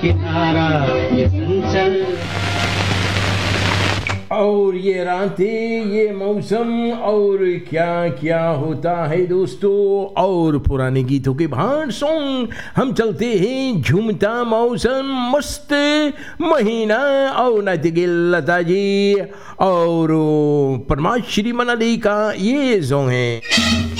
किनारा ये चंचल, और ये रातें, ये मौसम, और क्या क्या होता है दोस्तों। और पुराने गीतों के भांड सॉन्ग हम चलते हैं। झूमता मौसम, मस्त महीना, और नतिगिल लता जी और परमाश श्री मनाली का ये सॉन्ग है।